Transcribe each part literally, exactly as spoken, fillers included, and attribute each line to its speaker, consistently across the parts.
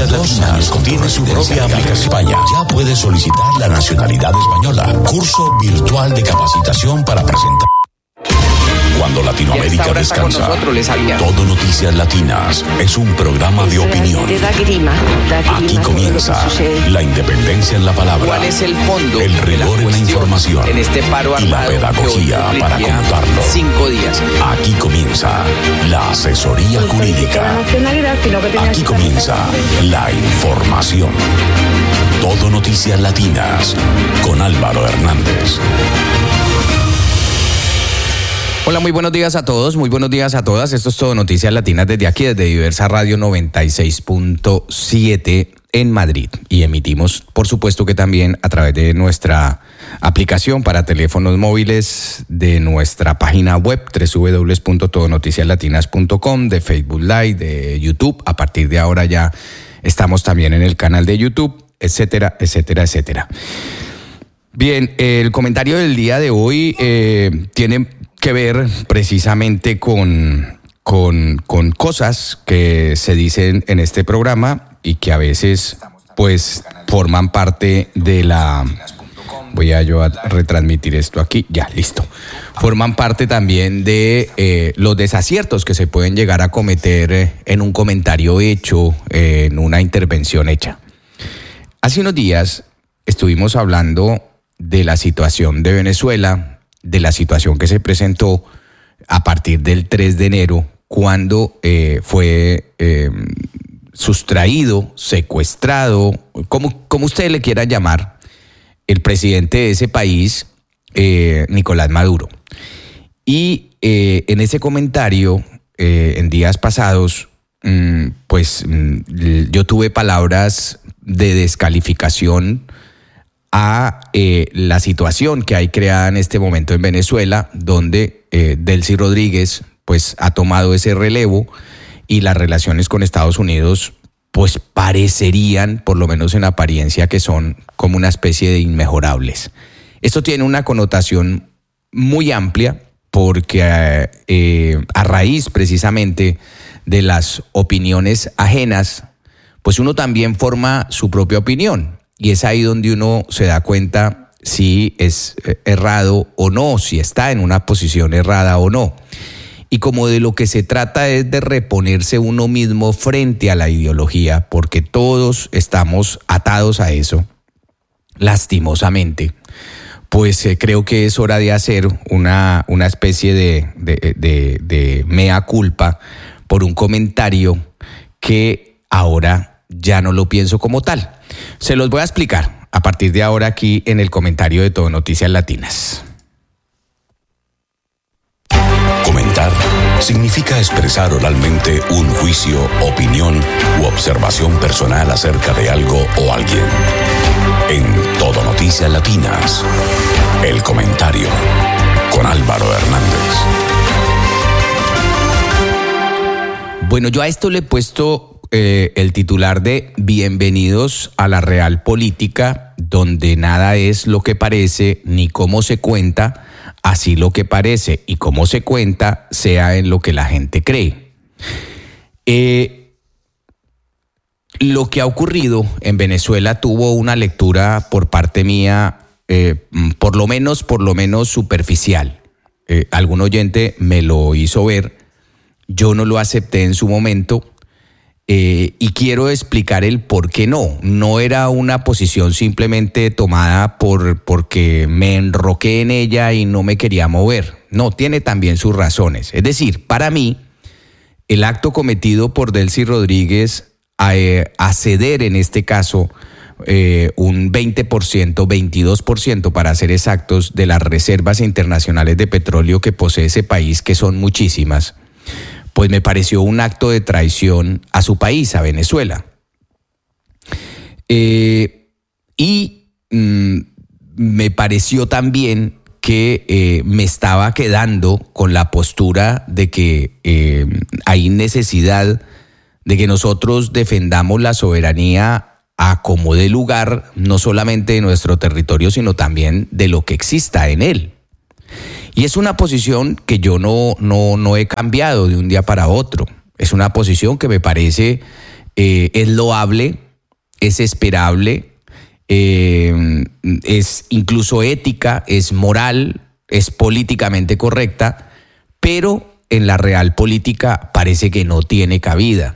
Speaker 1: Latinas tiene su propia aplicación España. Ya puedes solicitar la nacionalidad española. Curso virtual de capacitación para presentar. Cuando Latinoamérica descansa, todo Noticias Latinas es un programa de opinión. Aquí comienza la independencia en la palabra,
Speaker 2: ¿cuál es el fondo,
Speaker 1: el rigor en la información
Speaker 2: en este paro
Speaker 1: y la pedagogía para contarlo?
Speaker 2: Cinco días.
Speaker 1: Aquí comienza la asesoría jurídica. Aquí comienza la información. Todo Noticias Latinas con Álvaro Hernández.
Speaker 3: Hola, muy buenos días a todos, muy buenos días a todas. Esto es Todo Noticias Latinas desde aquí, desde Diversa Radio noventa y seis punto siete en Madrid. Y emitimos, por supuesto que también a través de nuestra aplicación para teléfonos móviles, de nuestra página web doble u doble u doble u punto todo noticias latinas punto com, de Facebook Live, de YouTube. A partir de ahora ya estamos también en el canal de YouTube, etcétera, etcétera, etcétera. Bien, el comentario del día de hoy eh, tiene que ver precisamente con, con, con cosas que se dicen en este programa y que a veces pues forman parte de la... Voy a yo a retransmitir esto aquí, ya, listo. Forman parte también de eh, los desaciertos que se pueden llegar a cometer eh, en un comentario hecho, eh, en una intervención hecha. Hace unos días estuvimos hablando de la situación de Venezuela, de la situación que se presentó a partir del tres de enero, cuando eh, fue eh, sustraído, secuestrado, como, como ustedes le quieran llamar, el presidente de ese país, eh, Nicolás Maduro. Y eh, en ese comentario, eh, en días pasados, mmm, pues mmm, yo tuve palabras de descalificación a eh, la situación que hay creada en este momento en Venezuela, donde eh, Delcy Rodríguez pues ha tomado ese relevo y las relaciones con Estados Unidos pues parecerían, por lo menos en apariencia, que son como una especie de inmejorables. Esto tiene una connotación muy amplia porque eh, eh, a raíz precisamente de las opiniones ajenas, pues uno también forma su propia opinión. Y es ahí donde uno se da cuenta si es errado o no, si está en una posición errada o no. Y como de lo que se trata es de reponerse uno mismo frente a la ideología, porque todos estamos atados a eso, lastimosamente, pues eh, creo que es hora de hacer una, una especie de, de, de, de mea culpa por un comentario que ahora ya no lo pienso como tal. Se los voy a explicar a partir de ahora aquí en el comentario de Todo Noticias Latinas.
Speaker 1: Comentar significa expresar oralmente un juicio, opinión u observación personal acerca de algo o alguien. En Todo Noticias Latinas, el comentario con Álvaro Hernández.
Speaker 3: Bueno, yo a esto le he puesto Eh, el titular de Bienvenidos a la Real Política, donde nada es lo que parece ni cómo se cuenta, así lo que parece y cómo se cuenta sea en lo que la gente cree. Eh, lo que ha ocurrido en Venezuela tuvo una lectura por parte mía, eh, por lo menos, por lo menos superficial. Eh, algún oyente me lo hizo ver, yo no lo acepté en su momento. Eh, y quiero explicar el por qué no. No era una posición simplemente tomada por porque me enroqué en ella y no me quería mover. No, tiene también sus razones. Es decir, para mí, el acto cometido por Delcy Rodríguez a, eh, a ceder en este caso eh, un veinte por ciento, veintidós por ciento para ser exactos, de las reservas internacionales de petróleo que posee ese país, que son muchísimas, pues me pareció un acto de traición a su país, a Venezuela. Eh, y mm, me pareció también que eh, me estaba quedando con la postura de que eh, hay necesidad de que nosotros defendamos la soberanía a como dé lugar, no solamente de nuestro territorio, sino también de lo que exista en él. Y es una posición que yo no, no, no he cambiado de un día para otro. Es una posición que me parece eh, es loable, es esperable, eh, es incluso ética, es moral, es políticamente correcta, pero en la real política parece que no tiene cabida.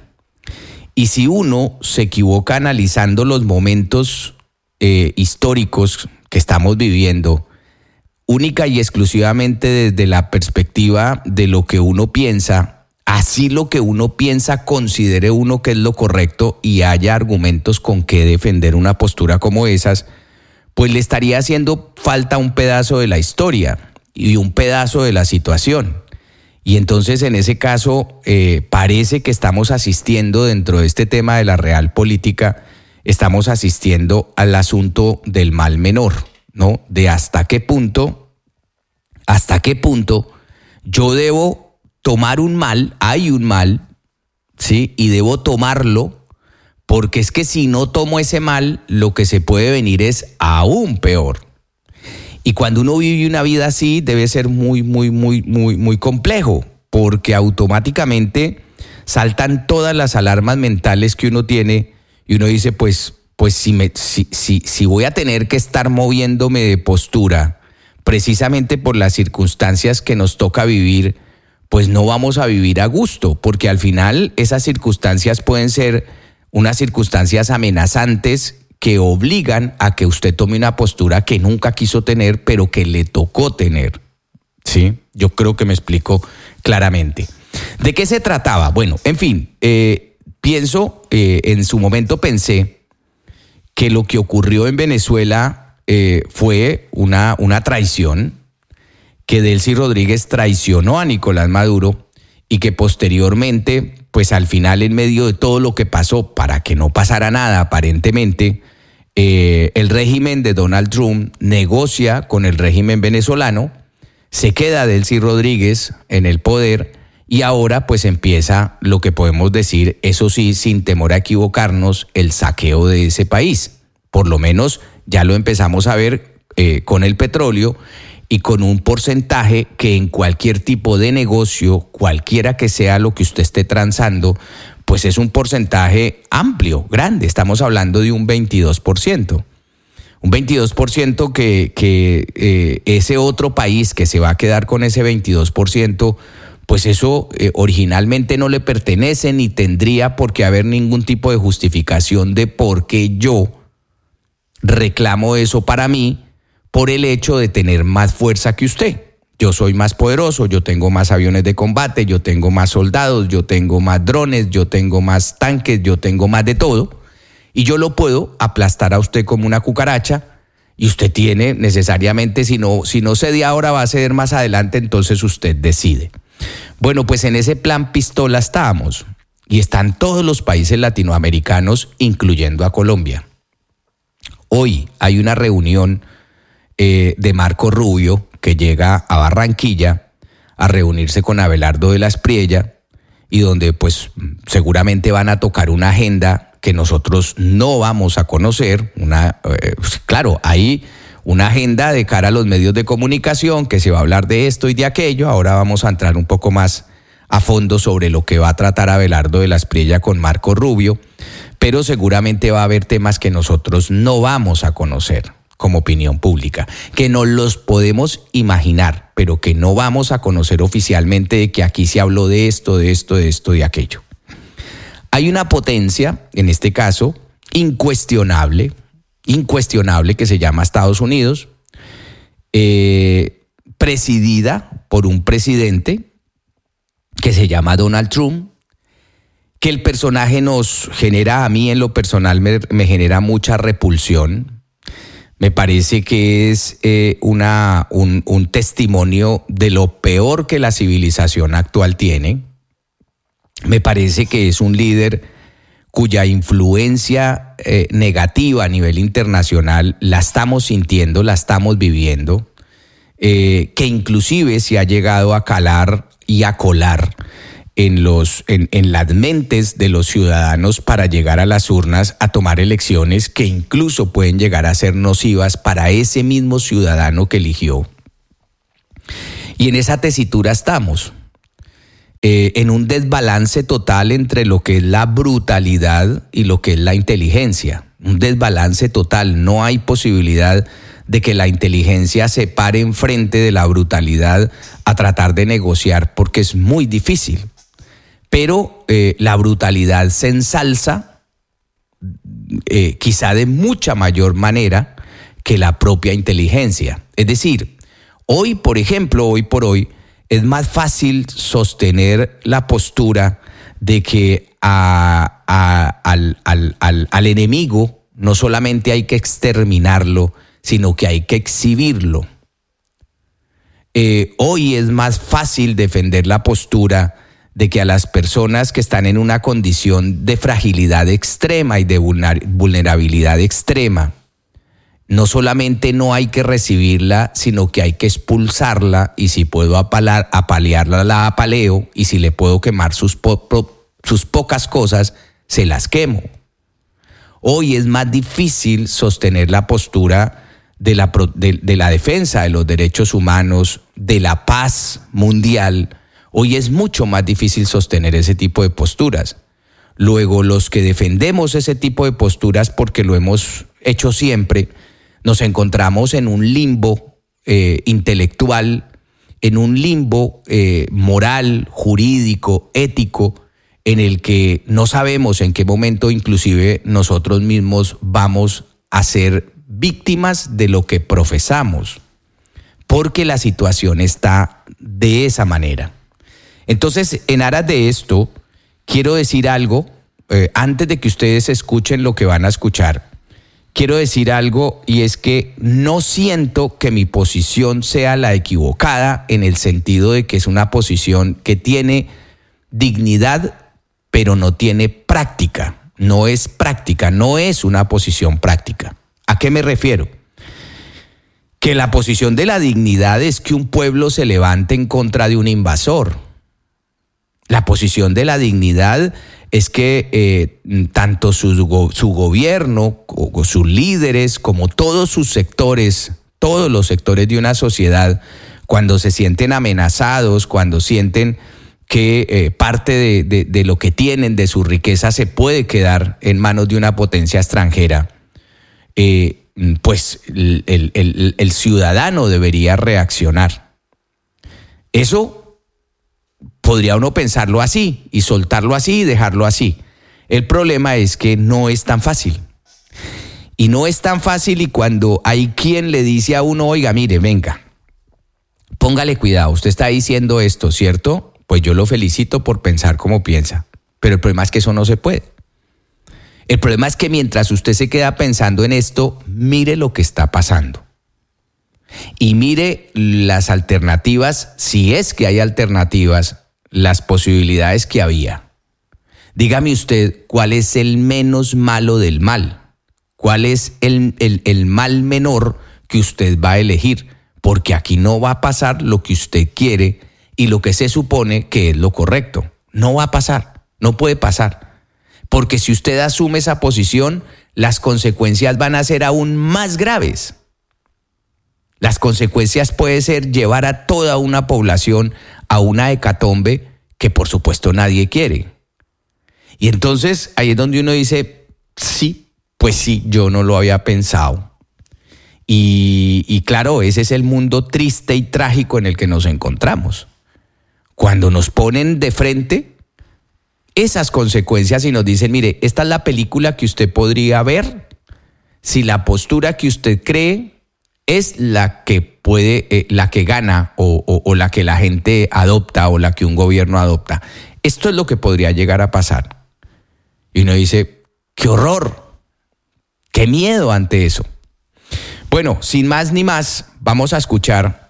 Speaker 3: Y si uno se equivoca analizando los momentos eh, históricos que estamos viviendo, única y exclusivamente desde la perspectiva de lo que uno piensa, así lo que uno piensa considere uno que es lo correcto y haya argumentos con que defender una postura como esas, pues le estaría haciendo falta un pedazo de la historia y un pedazo de la situación. Y entonces en ese caso eh, parece que estamos asistiendo dentro de este tema de la real política, estamos asistiendo al asunto del mal menor, ¿no? De hasta qué punto, hasta qué punto yo debo tomar un mal, hay un mal, ¿sí? Y debo tomarlo, porque es que si no tomo ese mal, lo que se puede venir es aún peor. Y cuando uno vive una vida así, debe ser muy, muy, muy, muy, muy complejo, porque automáticamente saltan todas las alarmas mentales que uno tiene y uno dice, pues, pues si, me, si, si, si voy a tener que estar moviéndome de postura, precisamente por las circunstancias que nos toca vivir, pues no vamos a vivir a gusto, porque al final esas circunstancias pueden ser unas circunstancias amenazantes que obligan a que usted tome una postura que nunca quiso tener, pero que le tocó tener. ¿Sí? Yo creo que me explico claramente. ¿De qué se trataba? Bueno, en fin, eh, pienso, eh, en su momento pensé que lo que ocurrió en Venezuela eh, fue una, una traición, que Delcy Rodríguez traicionó a Nicolás Maduro y que posteriormente, pues al final, en medio de todo lo que pasó, para que no pasara nada aparentemente, Eh, el régimen de Donald Trump negocia con el régimen venezolano, se queda Delcy Rodríguez en el poder y ahora pues empieza lo que podemos decir, eso sí, sin temor a equivocarnos, el saqueo de ese país. Por lo menos ya lo empezamos a ver eh, con el petróleo y con un porcentaje que en cualquier tipo de negocio, cualquiera que sea lo que usted esté transando, pues es un porcentaje amplio, grande. Estamos hablando de un veintidós por ciento. Un veintidós por ciento que, que eh, ese otro país que se va a quedar con ese veintidós por ciento, pues eso eh, originalmente no le pertenece ni tendría por qué haber ningún tipo de justificación de por qué yo reclamo eso para mí por el hecho de tener más fuerza que usted. Yo soy más poderoso, yo tengo más aviones de combate, yo tengo más soldados, yo tengo más drones, yo tengo más tanques, yo tengo más de todo. Y yo lo puedo aplastar a usted como una cucaracha y usted tiene necesariamente, si no, si no cede ahora, va a ceder más adelante, entonces usted decide. Bueno, pues en ese plan pistola estamos y están todos los países latinoamericanos, incluyendo a Colombia. Hoy hay una reunión eh, de Marco Rubio, que llega a Barranquilla a reunirse con Abelardo de la Espriella y donde pues seguramente van a tocar una agenda que nosotros no vamos a conocer. Una, eh, claro, hay una agenda de cara a los medios de comunicación que se va a hablar de esto y de aquello. Ahora vamos a entrar un poco más a fondo sobre lo que va a tratar Abelardo de la Espriella con Marco Rubio, pero seguramente va a haber temas que nosotros no vamos a conocer como opinión pública, que no los podemos imaginar, pero que no vamos a conocer oficialmente de que aquí se habló de esto, de esto, de esto, de aquello. Hay una potencia, en este caso, incuestionable, incuestionable, que se llama Estados Unidos, eh, presidida por un presidente que se llama Donald Trump, que el personaje nos genera, a mí en lo personal me, me genera mucha repulsión. Me parece que es eh, una, un, un testimonio de lo peor que la civilización actual tiene. Me parece que es un líder cuya influencia eh, negativa a nivel internacional la estamos sintiendo, la estamos viviendo, eh, que inclusive se ha llegado a calar y a colar en, los, en, en las mentes de los ciudadanos para llegar a las urnas a tomar elecciones que incluso pueden llegar a ser nocivas para ese mismo ciudadano que eligió. Y en esa tesitura estamos. eh, en un desbalance total entre lo que es la brutalidad y lo que es la inteligencia. Un desbalance total. No hay posibilidad de que la inteligencia se pare enfrente de la brutalidad a tratar de negociar, porque es muy difícil. Pero eh, la brutalidad se ensalza, eh, quizá de mucha mayor manera que la propia inteligencia. Es decir, hoy, por ejemplo, hoy por hoy, es más fácil sostener la postura de que a, a, al, al, al, al enemigo no solamente hay que exterminarlo, sino que hay que exhibirlo. Eh, hoy es más fácil defender la postura de que a las personas que están en una condición de fragilidad extrema y de vulnerabilidad extrema, no solamente no hay que recibirla, sino que hay que expulsarla, y si puedo apalar, apalearla, la apaleo, y si le puedo quemar sus, po, po, sus pocas cosas, se las quemo. Hoy es más difícil sostener la postura de la, de, de la defensa de los derechos humanos, de la paz mundial. Hoy es mucho más difícil sostener ese tipo de posturas. Luego, los que defendemos ese tipo de posturas, porque lo hemos hecho siempre, nos encontramos en un limbo eh, intelectual, en un limbo eh, moral, jurídico, ético, en el que no sabemos en qué momento inclusive nosotros mismos vamos a ser víctimas de lo que profesamos, porque la situación está de esa manera. Entonces, en aras de esto, quiero decir algo, eh, antes de que ustedes escuchen lo que van a escuchar. Quiero decir algo, y es que no siento que mi posición sea la equivocada, en el sentido de que es una posición que tiene dignidad, pero no tiene práctica. No es práctica, no es una posición práctica. ¿A qué me refiero? Que la posición de la dignidad es que un pueblo se levante en contra de un invasor. La posición de la dignidad es que eh, tanto su, go, su gobierno, o sus líderes, como todos sus sectores, todos los sectores de una sociedad, cuando se sienten amenazados, cuando sienten que eh, parte de, de, de lo que tienen, de su riqueza, se puede quedar en manos de una potencia extranjera, eh, pues el, el, el, el ciudadano debería reaccionar. Eso podría uno pensarlo así y soltarlo así y dejarlo así. El problema es que no es tan fácil. Y no es tan fácil, y cuando hay quien le dice a uno, oiga, mire, venga, póngale cuidado, usted está diciendo esto, ¿cierto? Pues yo lo felicito por pensar como piensa. Pero el problema es que eso no se puede. El problema es que mientras usted se queda pensando en esto, mire lo que está pasando. Y mire las alternativas, si es que hay alternativas, las posibilidades que había. Dígame usted, ¿cuál es el menos malo del mal? ¿Cuál es el, el, el mal menor que usted va a elegir? Porque aquí no va a pasar lo que usted quiere y lo que se supone que es lo correcto. No va a pasar, no puede pasar. Porque si usted asume esa posición, las consecuencias van a ser aún más graves. Las consecuencias pueden ser llevar a toda una población a una hecatombe que por supuesto nadie quiere. Y entonces ahí es donde uno dice, sí, pues sí, yo no lo había pensado. Y, y claro, ese es el mundo triste y trágico en el que nos encontramos. Cuando nos ponen de frente esas consecuencias y nos dicen, mire, esta es la película que usted podría ver si la postura que usted cree es la que puede, eh, la que gana o, o, o la que la gente adopta o la que un gobierno adopta. Esto es lo que podría llegar a pasar. Y uno dice, ¡qué horror! ¡Qué miedo ante eso! Bueno, sin más ni más, vamos a escuchar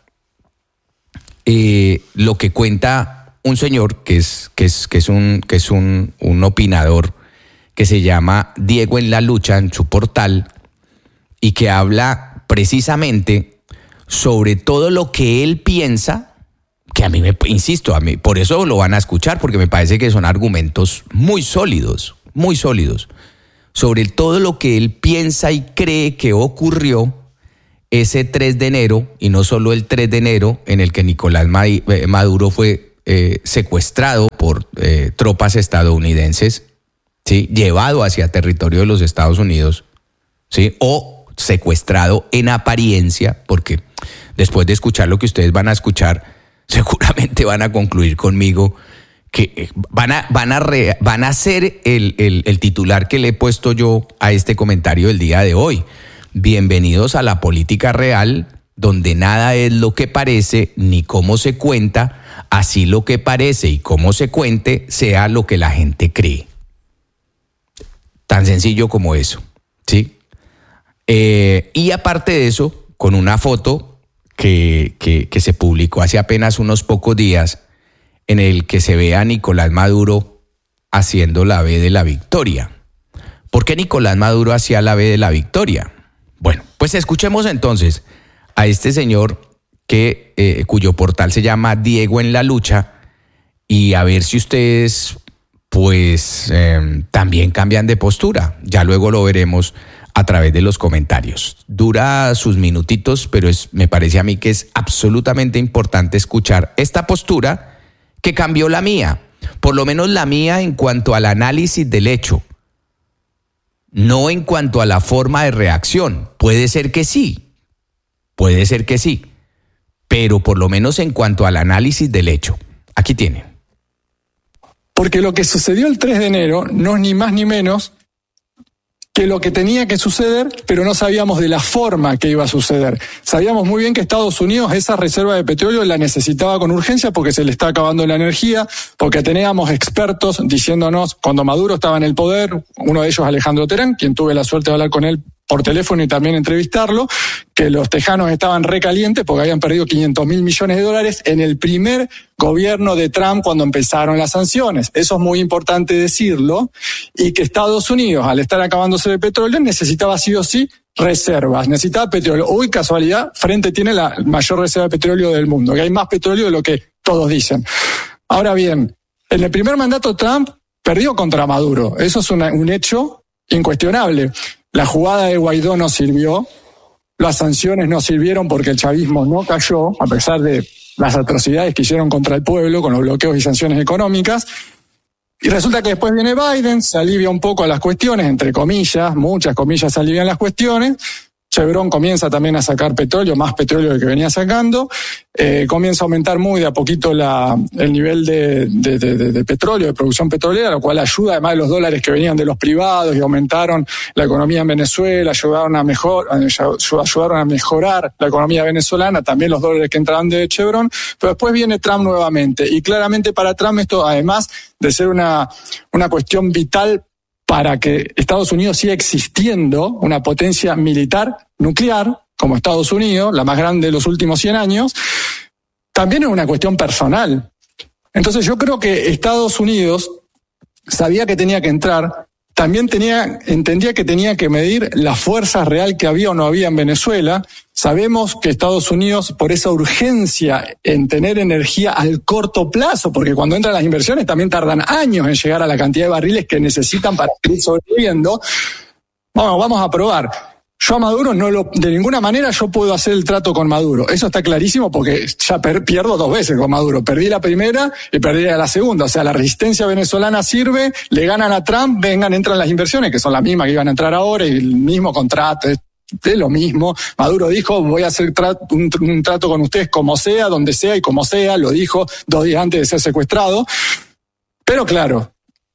Speaker 3: eh, lo que cuenta un señor que es, que es, que es, un, que es un, un opinador que se llama Diego en la Lucha en su portal, y que habla precisamente sobre todo lo que él piensa, que a mí me, insisto, a mí, por eso lo van a escuchar, porque me parece que son argumentos muy sólidos, muy sólidos, sobre todo lo que él piensa y cree que ocurrió ese tres de enero, y no solo el tres de enero en el que Nicolás Maduro fue eh, secuestrado por eh, tropas estadounidenses, ¿sí? Llevado hacia territorio de los Estados Unidos, ¿sí? O secuestrado en apariencia, porque después de escuchar lo que ustedes van a escuchar, seguramente van a concluir conmigo que van a, van a, re, van a ser el, el, el titular que le he puesto yo a este comentario del día de hoy. Bienvenidos a la política real, donde nada es lo que parece ni cómo se cuenta, así lo que parece y cómo se cuente sea lo que la gente cree. Tan sencillo como eso, ¿sí? Eh, y aparte de eso, con una foto que, que, que se publicó hace apenas unos pocos días, en el que se ve a Nicolás Maduro haciendo la B de la victoria. ¿Por qué Nicolás Maduro hacía la B de la victoria? Bueno, pues escuchemos entonces a este señor que, eh, cuyo portal se llama Diego en la Lucha, y a ver si ustedes pues eh, también cambian de postura. Ya luego lo veremos a través de los comentarios. Dura sus minutitos, pero es, me parece a mí que es absolutamente importante escuchar esta postura que cambió la mía, por lo menos la mía en cuanto al análisis del hecho, no en cuanto a la forma de reacción. Puede ser que sí, puede ser que sí, pero por lo menos en cuanto al análisis del hecho. Aquí tienen.
Speaker 2: Porque lo que sucedió el tres de enero no es ni más ni menos que lo que tenía que suceder, pero no sabíamos de la forma que iba a suceder. Sabíamos muy bien que Estados Unidos esa reserva de petróleo la necesitaba con urgencia porque se le está acabando la energía, porque teníamos expertos diciéndonos, cuando Maduro estaba en el poder, uno de ellos Alejandro Terán, quien tuve la suerte de hablar con él por teléfono y también entrevistarlo, que los tejanos estaban recalientes porque habían perdido quinientos mil millones de dólares en el primer gobierno de Trump cuando empezaron las sanciones. Eso es muy importante decirlo, y que Estados Unidos, al estar acabándose el petróleo, necesitaba sí o sí reservas, necesitaba petróleo. Uy, casualidad, Frente tiene la mayor reserva de petróleo del mundo, que hay más petróleo de lo que todos dicen. Ahora bien, en el primer mandato Trump perdió contra Maduro, eso es una, un hecho incuestionable. La jugada de Guaidó no sirvió, las sanciones no sirvieron porque el chavismo no cayó, a pesar de las atrocidades que hicieron contra el pueblo con los bloqueos y sanciones económicas. Y resulta que después viene Biden, se alivia un poco a las cuestiones, entre comillas, muchas comillas se alivian las cuestiones. Chevron comienza también a sacar petróleo, más petróleo del que venía sacando. Eh, comienza a aumentar muy de a poquito la, el nivel de, de, de, de petróleo, de producción petrolera, lo cual ayuda, además de los dólares que venían de los privados y aumentaron la economía en Venezuela, ayudaron a, mejor, ayudaron a mejorar la economía venezolana, también los dólares que entraban de Chevron. Pero después viene Trump nuevamente, y claramente para Trump esto, además de ser una, una cuestión vital para que Estados Unidos siga existiendo, una potencia militar nuclear, como Estados Unidos, la más grande de los últimos cien años, también es una cuestión personal. Entonces yo creo que Estados Unidos sabía que tenía que entrar, también tenía, entendía que tenía que medir la fuerza real que había o no había en Venezuela. Sabemos que Estados Unidos, por esa urgencia en tener energía al corto plazo, porque cuando entran las inversiones también tardan años en llegar a la cantidad de barriles que necesitan para seguir sobreviviendo, vamos, vamos a probar. Yo a Maduro no lo, de ninguna manera yo puedo hacer el trato con Maduro. Eso está clarísimo porque ya per, pierdo dos veces con Maduro. Perdí la primera y perdí la segunda. O sea, la resistencia venezolana sirve, le ganan a Trump, vengan, entran las inversiones, que son las mismas que iban a entrar ahora, y el mismo contrato, es lo mismo. Maduro dijo, voy a hacer tra- un, un trato con ustedes como sea, donde sea y como sea, lo dijo dos días antes de ser secuestrado. Pero claro,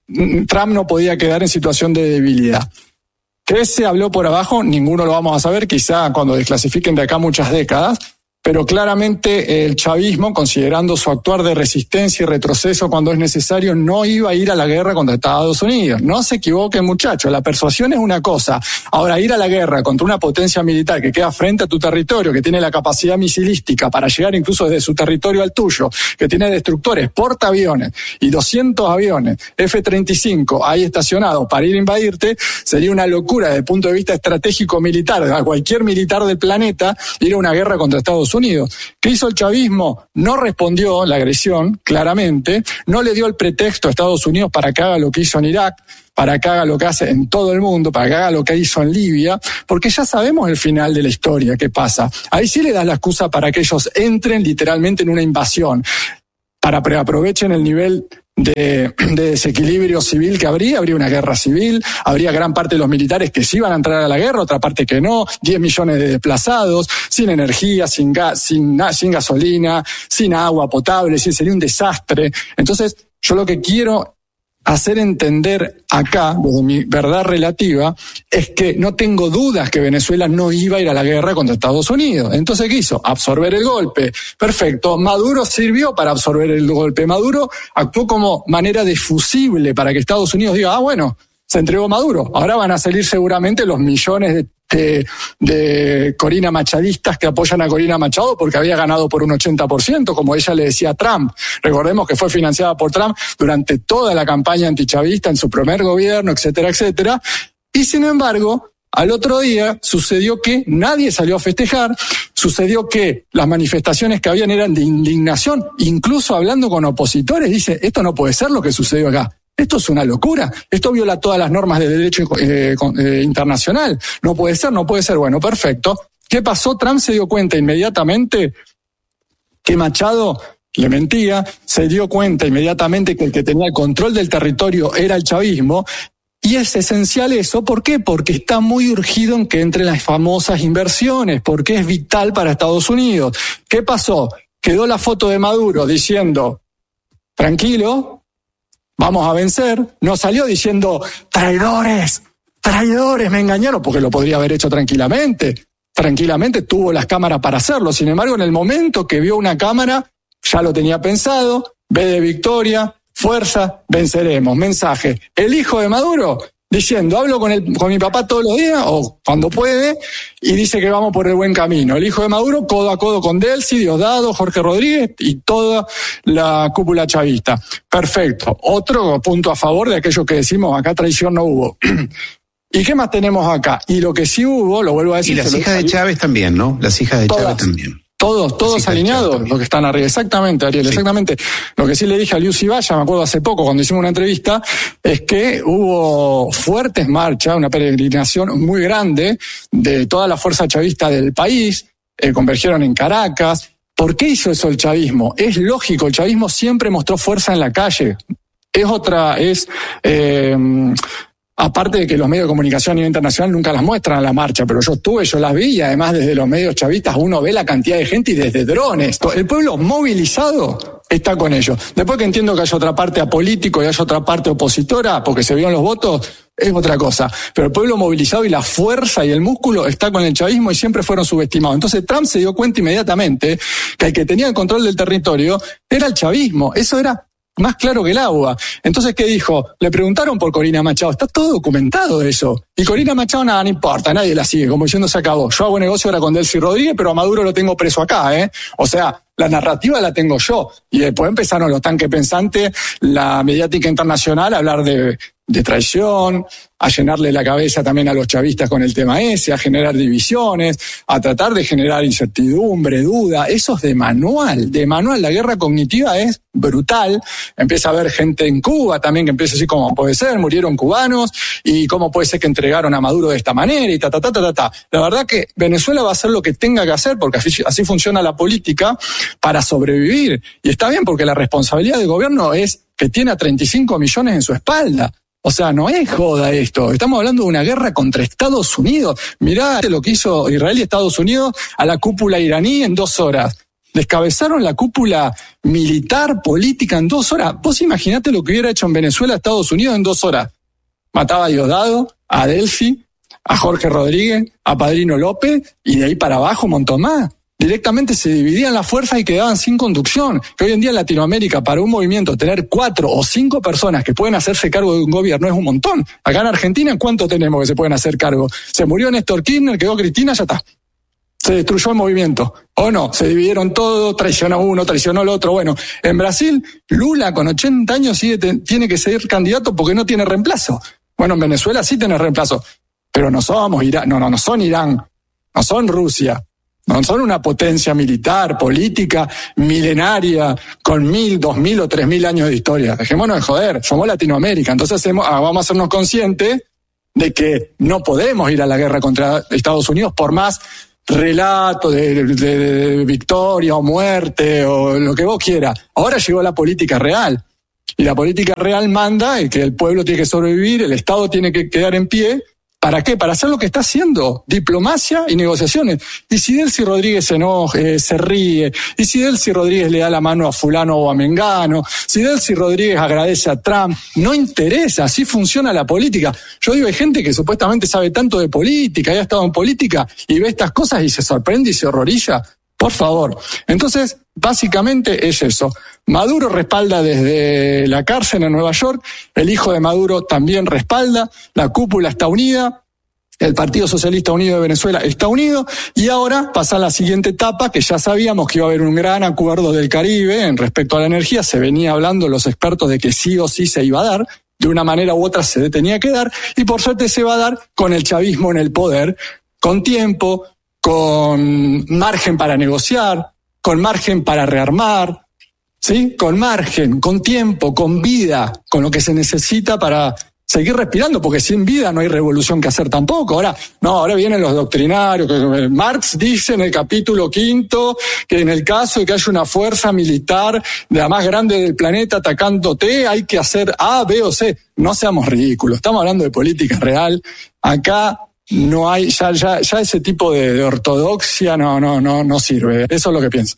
Speaker 2: Trump no podía quedar en situación de debilidad. ¿Qué se habló por abajo? Ninguno lo vamos a saber, quizá cuando desclasifiquen de acá muchas décadas, pero claramente el chavismo, considerando su actuar de resistencia y retroceso cuando es necesario, no iba a ir a la guerra contra Estados Unidos. No se equivoquen, muchachos, la persuasión es una cosa. Ahora, ir a la guerra contra una potencia militar que queda frente a tu territorio, que tiene la capacidad misilística para llegar incluso desde su territorio al tuyo, que tiene destructores, portaaviones y doscientos aviones F treinta y cinco ahí estacionados para ir a invadirte, sería una locura desde el punto de vista estratégico militar, a cualquier militar del planeta, ir a una guerra contra Estados Unidos. ¿Qué hizo el chavismo? No respondió la agresión, claramente, no le dio el pretexto a Estados Unidos para que haga lo que hizo en Irak, para que haga lo que hace en todo el mundo, para que haga lo que hizo en Libia, porque ya sabemos el final de la historia, qué pasa. Ahí sí le das la excusa para que ellos entren literalmente en una invasión. para que aprovechen el nivel de, de desequilibrio civil que habría, habría una guerra civil, habría gran parte de los militares que sí iban a entrar a la guerra, otra parte que no, diez millones de desplazados, sin energía, sin gas, sin, sin gasolina, sin agua potable, sí, sería un desastre. Entonces, yo lo que quiero hacer entender acá, desde mi verdad relativa, es que no tengo dudas que Venezuela no iba a ir a la guerra contra Estados Unidos. Entonces, ¿qué hizo? Absorber el golpe. Perfecto. Maduro sirvió para absorber el golpe. Maduro actuó como manera difusible para que Estados Unidos diga, ah, bueno, se entregó Maduro. Ahora van a salir seguramente los millones de De, de Corina Machadistas que apoyan a Corina Machado porque había ganado por un ochenta por ciento, como ella le decía a Trump. Recordemos que fue financiada por Trump durante toda la campaña antichavista en su primer gobierno, etcétera, etcétera. Y sin embargo, al otro día sucedió que nadie salió a festejar, sucedió que las manifestaciones que habían eran de indignación, incluso hablando con opositores, dice, esto no puede ser lo que sucedió acá. Esto es una locura. Esto viola todas las normas de derecho eh, eh, internacional. No puede ser, no puede ser. Bueno, perfecto. ¿Qué pasó? Trump se dio cuenta inmediatamente que Machado le mentía, se dio cuenta inmediatamente que el que tenía el control del territorio era el chavismo. Y es esencial eso. ¿Por qué? Porque está muy urgido en que entren las famosas inversiones, porque es vital para Estados Unidos. ¿Qué pasó? Quedó la foto de Maduro diciendo, tranquilo, vamos a vencer. No salió diciendo, traidores, traidores, me engañaron, porque lo podría haber hecho tranquilamente. Tranquilamente tuvo las cámaras para hacerlo. Sin embargo, en el momento que vio una cámara, ya lo tenía pensado, ve de victoria, fuerza, venceremos. Mensaje. El hijo de Maduro diciendo, hablo con, el, con mi papá todos los días, o cuando puede, y dice que vamos por el buen camino. El hijo de Maduro, codo a codo con Delcy, Diosdado, Jorge Rodríguez y toda la cúpula chavista. Perfecto. Otro punto a favor de aquello que decimos, acá traición no hubo. ¿Y qué más tenemos acá? Y lo que sí hubo, lo vuelvo a decir...
Speaker 4: Y las hijas de Chávez también, ¿no? Las hijas de
Speaker 2: todas,
Speaker 4: Chávez también.
Speaker 2: Todos, todos alineados, los que están arriba. Exactamente, Ariel, sí. Exactamente. Lo que sí le dije a Liu Cibaya, me acuerdo hace poco, cuando hicimos una entrevista, es que hubo fuertes marchas, una peregrinación muy grande de toda la fuerza chavista del país, eh, convergieron en Caracas. ¿Por qué hizo eso el chavismo? Es lógico, el chavismo siempre mostró fuerza en la calle. Es otra, es... Eh, Aparte de que los medios de comunicación a nivel internacional nunca las muestran a la marcha, pero yo estuve, yo las vi, y además desde los medios chavistas uno ve la cantidad de gente y desde drones. El pueblo movilizado está con ellos. Después que entiendo que haya otra parte apolítico y haya otra parte opositora, porque se vieron los votos, es otra cosa. Pero el pueblo movilizado y la fuerza y el músculo está con el chavismo y siempre fueron subestimados. Entonces Trump se dio cuenta inmediatamente que el que tenía el control del territorio era el chavismo. Eso era más claro que el agua. Entonces, ¿qué dijo? Le preguntaron por Corina Machado. Está todo documentado eso. Y Corina Machado nada, no importa, nadie la sigue, como diciendo se acabó. Yo hago negocio ahora con Delcy Rodríguez, pero a Maduro lo tengo preso acá, ¿eh? O sea, la narrativa la tengo yo. Y después empezaron los tanques pensantes, la mediática internacional, a hablar de, de traición, a llenarle la cabeza también a los chavistas con el tema ese, a generar divisiones, a tratar de generar incertidumbre, duda. Eso es de manual, de manual. La guerra cognitiva es brutal. Empieza a haber gente en Cuba también que empieza así como puede ser, murieron cubanos, y cómo puede ser que entregaron a Maduro de esta manera, y ta, ta, ta, ta, ta, ta. La verdad que Venezuela va a hacer lo que tenga que hacer, porque así, así funciona la política, para sobrevivir. Y está bien, porque la responsabilidad del gobierno es que tiene a treinta y cinco millones en su espalda. O sea, no es joda esto. Estamos hablando de una guerra contra Estados Unidos. Mirá lo que hizo Israel y Estados Unidos a la cúpula iraní en dos horas. Descabezaron la cúpula militar, política en dos horas. Vos imaginate lo que hubiera hecho en Venezuela Estados Unidos en dos horas. Mataba a Diosdado, a Delcy, a Jorge Rodríguez, a Padrino López, y de ahí para abajo un montón más. Directamente se dividían las fuerzas y quedaban sin conducción. Que hoy en día en Latinoamérica, para un movimiento, tener cuatro o cinco personas que pueden hacerse cargo de un gobierno es un montón. Acá en Argentina, ¿cuánto tenemos que se pueden hacer cargo? Se murió Néstor Kirchner, quedó Cristina, ya está. Se destruyó el movimiento. ¿O no? Se dividieron todo, traicionó uno, traicionó el otro. Bueno, en Brasil, Lula con ochenta años sigue, tiene que ser candidato porque no tiene reemplazo. Bueno, en Venezuela sí tiene reemplazo. Pero no somos Irán, no, no, no son Irán, no son Rusia. No son una potencia militar, política, milenaria, con mil, dos mil o tres mil años de historia. Dejémonos de joder, somos Latinoamérica. Entonces hacemos, vamos a hacernos conscientes de que no podemos ir a la guerra contra Estados Unidos por más relato de, de, de victoria o muerte o lo que vos quieras. Ahora llegó la política real. Y la política real manda que el pueblo tiene que sobrevivir, el Estado tiene que quedar en pie. ¿Para qué? Para hacer lo que está haciendo, diplomacia y negociaciones. Y si Delcy Rodríguez se enoja, eh, se ríe, y si Delcy Rodríguez le da la mano a fulano o a mengano, si Delcy Rodríguez agradece a Trump, no interesa, así funciona la política. Yo digo, hay gente que supuestamente sabe tanto de política, y ha estado en política, y ve estas cosas y se sorprende y se horroriza. Por favor. Entonces, básicamente es eso. Maduro respalda desde la cárcel en Nueva York, el hijo de Maduro también respalda, la cúpula está unida, el Partido Socialista Unido de Venezuela está unido, y ahora pasa a la siguiente etapa, que ya sabíamos que iba a haber un gran acuerdo del Caribe en respecto a la energía, se venía hablando los expertos de que sí o sí se iba a dar, de una manera u otra se tenía que dar, y por suerte se va a dar con el chavismo en el poder, con tiempo, con margen para negociar, con margen para rearmar, ¿sí? Con margen, con tiempo, con vida, con lo que se necesita para seguir respirando, porque sin vida no hay revolución que hacer tampoco. Ahora, no, ahora vienen los doctrinarios. Que Marx dice en el capítulo quinto que en el caso de que haya una fuerza militar de la más grande del planeta atacándote, hay que hacer A, B o C. No seamos ridículos, estamos hablando de política real. Acá no hay, ya, ya, ya ese tipo de, de ortodoxia no, no, no, no sirve. Eso es lo que pienso.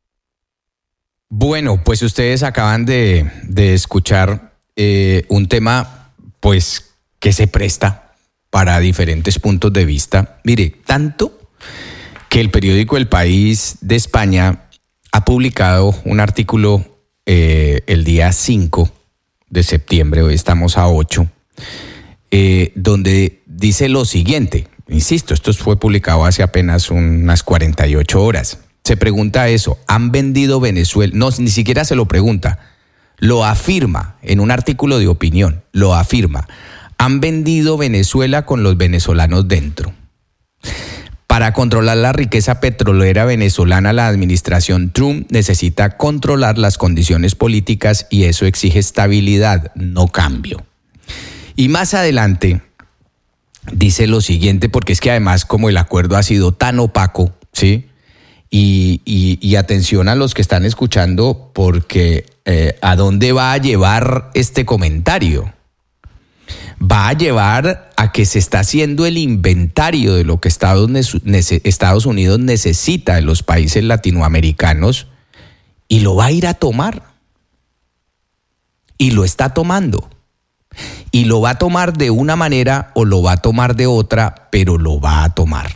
Speaker 3: Bueno, pues ustedes acaban de, de escuchar eh, un tema, pues, que se presta para diferentes puntos de vista. Mire, tanto que el periódico El País de España ha publicado un artículo eh, el día cinco de septiembre, hoy estamos a ocho, eh, donde dice lo siguiente, insisto, esto fue publicado hace apenas unas cuarenta y ocho horas. Se pregunta eso, ¿han vendido Venezuela? No, ni siquiera se lo pregunta, lo afirma en un artículo de opinión, lo afirma. ¿Han vendido Venezuela con los venezolanos dentro? Para controlar la riqueza petrolera venezolana, la administración Trump necesita controlar las condiciones políticas y eso exige estabilidad, no cambio. Y más adelante dice lo siguiente, porque es que además como el acuerdo ha sido tan opaco, ¿sí? Y, y, y atención a los que están escuchando, porque eh, ¿a dónde va a llevar este comentario? Va a llevar a que se está haciendo el inventario de lo que Estados, Estados Unidos necesita de los países latinoamericanos y lo va a ir a tomar. Y lo está tomando. Y lo va a tomar de una manera o lo va a tomar de otra, pero lo va a tomar.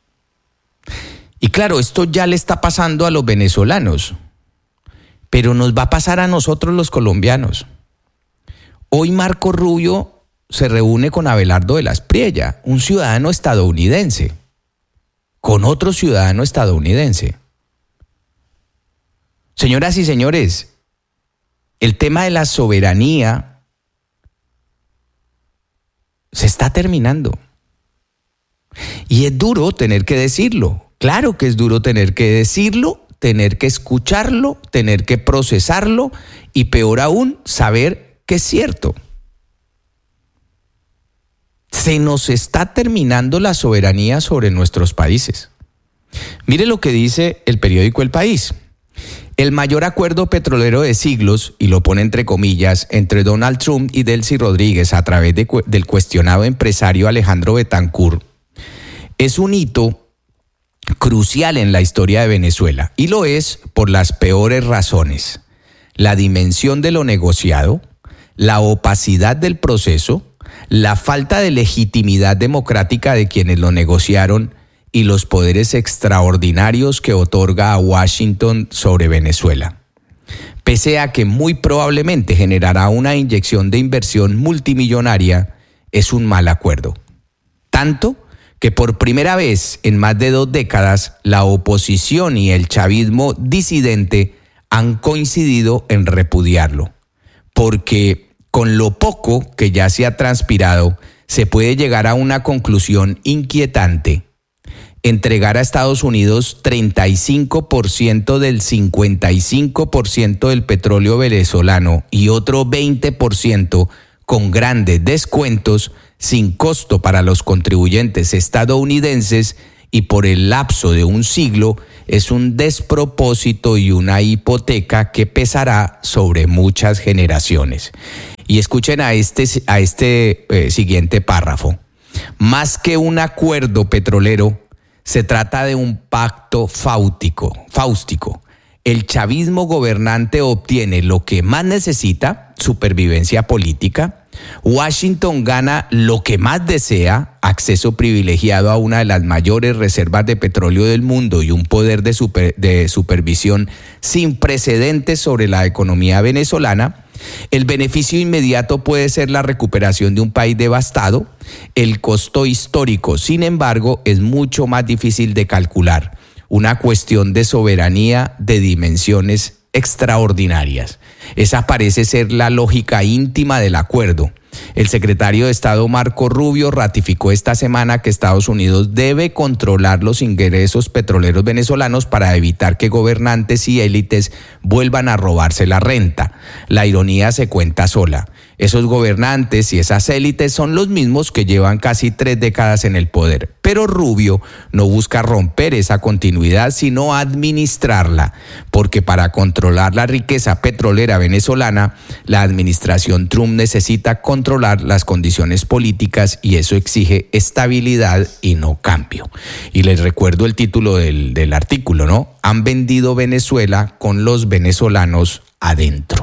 Speaker 3: Y claro, esto ya le está pasando a los venezolanos, pero nos va a pasar a nosotros los colombianos. Hoy Marco Rubio se reúne con Abelardo de la Espriella, un ciudadano estadounidense, con otro ciudadano estadounidense. Señoras y señores, el tema de la soberanía se está terminando. Y es duro tener que decirlo. Claro que es duro tener que decirlo, tener que escucharlo, tener que procesarlo y peor aún, saber que es cierto. Se nos está terminando la soberanía sobre nuestros países. Mire lo que dice el periódico El País. El mayor acuerdo petrolero de siglos, y lo pone entre comillas, entre Donald Trump y Delcy Rodríguez a través de, del cuestionado empresario Alejandro Betancourt, es un hito crucial en la historia de Venezuela, y lo es por las peores razones: la dimensión de lo negociado, la opacidad del proceso, la falta de legitimidad democrática de quienes lo negociaron y los poderes extraordinarios que otorga a Washington sobre Venezuela. Pese a que muy probablemente generará una inyección de inversión multimillonaria, es un mal acuerdo. Tanto que por primera vez en más de dos décadas, la oposición y el chavismo disidente han coincidido en repudiarlo, porque con lo poco que ya se ha transpirado, se puede llegar a una conclusión inquietante. Entregar a Estados Unidos treinta y cinco por ciento del cincuenta y cinco por ciento del petróleo venezolano y otro veinte por ciento con grandes descuentos sin costo para los contribuyentes estadounidenses y por el lapso de un siglo es un despropósito y una hipoteca que pesará sobre muchas generaciones. Y escuchen a este, a este eh, siguiente párrafo. Más que un acuerdo petrolero, se trata de un pacto fáutico, fáustico. El chavismo gobernante obtiene lo que más necesita, supervivencia política. Washington gana lo que más desea, acceso privilegiado a una de las mayores reservas de petróleo del mundo y un poder de, super, de supervisión sin precedentes sobre la economía venezolana. El beneficio inmediato puede ser la recuperación de un país devastado. El costo histórico, sin embargo, es mucho más difícil de calcular. Una cuestión de soberanía de dimensiones extraordinarias. Esa parece ser la lógica íntima del acuerdo. El secretario de Estado Marco Rubio ratificó esta semana que Estados Unidos debe controlar los ingresos petroleros venezolanos para evitar que gobernantes y élites vuelvan a robarse la renta. La ironía se cuenta sola. Esos gobernantes y esas élites son los mismos que llevan casi tres décadas en el poder. Pero Rubio no busca romper esa continuidad, sino administrarla, porque para controlar la riqueza petrolera venezolana, la administración Trump necesita controlar las condiciones políticas y eso exige estabilidad y no cambio. Y les recuerdo el título del, del artículo, ¿no? Han vendido Venezuela con los venezolanos adentro.